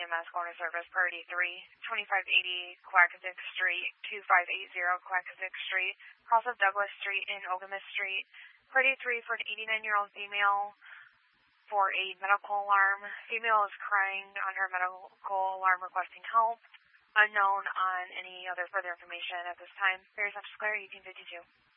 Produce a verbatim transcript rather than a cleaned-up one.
M S Corner Service, Priority three, twenty-five eighty Quackensick Street, two five eight zero Quackensick Street, cross of Douglas Street and Ogamis Street. Priority three for an eighty-nine-year-old female for a medical alarm. Female is crying on her medical alarm requesting help. Unknown on any other further information at this time. Very much clear, eighteen fifty-two.